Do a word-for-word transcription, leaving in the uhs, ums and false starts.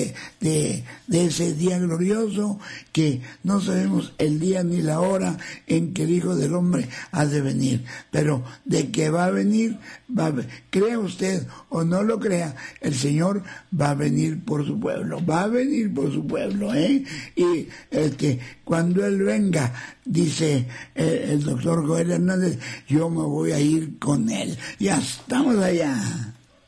de, de ese día glorioso, que no sabemos el día ni la hora en que el Hijo del Hombre ha de venir, pero de que va a venir, va a venir. Crea usted o no lo crea, el Señor va a venir por su pueblo, va a venir por su pueblo, ¿eh? Y este, cuando Él venga, dice eh, el doctor Joel Hernández, yo me voy a ir con Él. Ya estamos allá.